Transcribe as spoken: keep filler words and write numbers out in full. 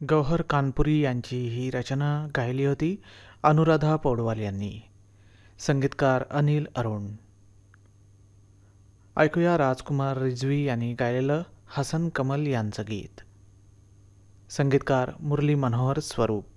गौहर कानपुरी यांची ही रचना गायली होती अनुराधा पौडवाल यांनी. संगीतकार अनिल अरुण. ऐकूया राजकुमार रिझवी यांनी गायलेलं हसन कमल यांचं गीत. संगीतकार मुरली मनोहर स्वरूप.